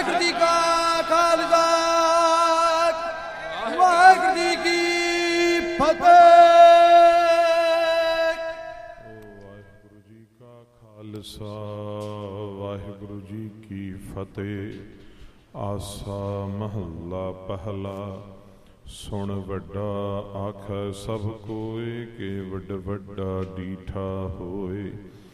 ਵਾਹਿਗੁਰੂ ਜੀ ਕਾ ਖਾਲਸਾ ਵਾਹਿਗੁਰੂ ਜੀ ਕੀ ਫਤਿਹ। ਵਾਹਿਗੁਰੂ ਜੀ ਕਾ ਖਾਲਸਾ ਵਾਹਿਗੁਰੂ ਜੀ ਕੀ ਫਤਿਹ। ਆਸਾ ਮਹੱਲਾ ਪਹਿਲਾ। ਸੁਣ ਵੱਡਾ ਆਖੈ ਸਭ ਕੋਇ, ਕਿ ਵੱਡ ਵੱਡਾ ਡੀਠਾ ਹੋਏ।